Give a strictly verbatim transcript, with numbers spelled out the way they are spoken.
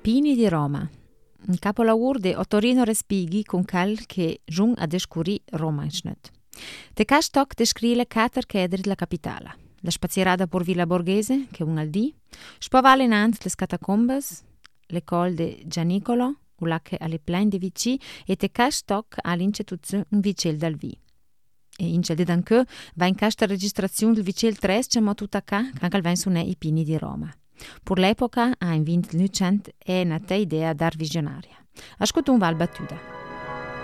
Pini di Roma. Un capolavoro di Ottorino Respighi con cal che giun a descurì Roma in snet. Te castoc descrive quattro chiedri della capitale. La spazierada por Villa Borghese, che un al dì, spovale innanzi le catacombes, l'école de Gianicolo, ulacche alle plein di vici, e te castoc all'instituzione vicel dal vi. E in cel de danche va in casta registrazione del vicel tres, c'è mo tutta ca, anche al ven sunè i pini di Roma. Per l'epoca, a in ventinovecento, è nata idea dar visionaria. Ascolta un val battuta.